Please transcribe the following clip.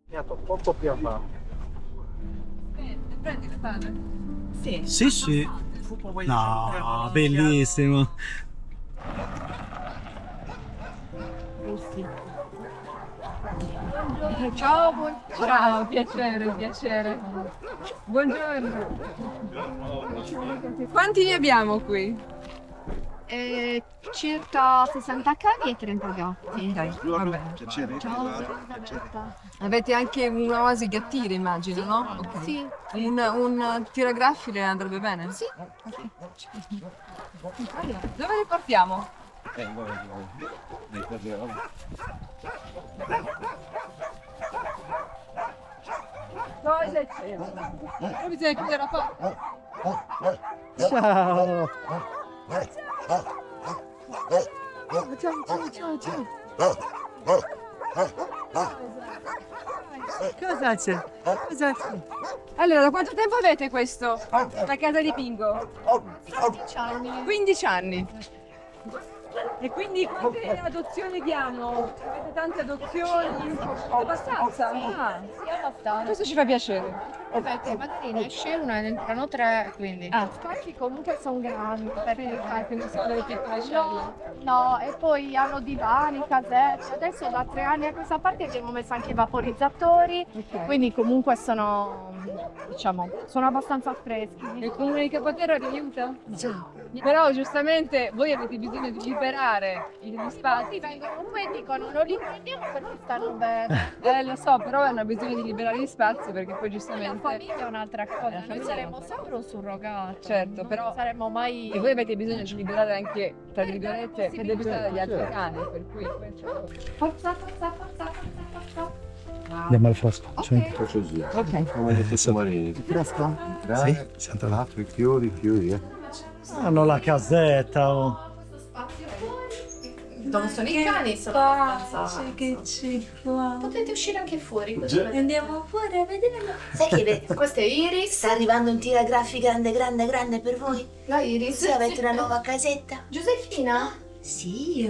Poco più avanti. Prendi le palle. Sì. Sì, sì. No, bellissimo. Ciao, ciao, piacere, piacere. Buongiorno. Quanti ne abbiamo qui? Circa 60 cavi e 30 gatti. Vabbè. Ciao, Elisabetta. Avete anche una oasi gattire, immagino, no? Ok. Sì. Un tiragraffile andrebbe bene? Sì. Dove li portiamo? Cosa c'è? Però bisogna chiudere la porta. Ciao. Ciao. Cosa c'è? Cosa c'è? Allora, da quanto tempo avete questo? La casa di Pingo? 15 anni. 15 anni. E quindi quante adozioni diamo? Avete tante adozioni? Abbastanza? Ah, Sì, abbastanza. questo ci fa piacere. Perché magari ne esce una e ne entrano tre, quindi. Ah. Infatti comunque sono grandi. Quindi sono delle piccole celle. No, e poi hanno divani, casette. Adesso da 3 anni a questa parte abbiamo messo anche i vaporizzatori, Ok. quindi comunque sono, diciamo, sono abbastanza freschi. Il comune di Capoterra vi aiuta? Però giustamente voi avete bisogno di liberare gli Infatti spazi. vengono qui e dicono non li prendiamo perché stanno bene. Lo so, però hanno bisogno di liberare gli spazi perché poi La giustamente... famiglia è un'altra cosa, noi famiglia è saremo un'altra sempre un surrogato. Certo, non però- saremo mai. E voi avete bisogno di liberare anche, tra virgolette, per liberare gli altri cani, per cui questo... Forza, forza, forza, forza, forza. Andiamo al fresco. Sì. Così, Ok. come le sottomarine. Fresco? Sì, sento l'acqua, i fiori, Hanno la casetta. Oh. Dove sono i cani? Sono abbastanza. Che c'è qua? Potete uscire anche fuori. Così Andiamo fuori a vedere. Sai che Questo è Iris. sta arrivando un tiragraffi grande per voi? La Iris. Sì, avete una nuova casetta? Giuseppina? Sì,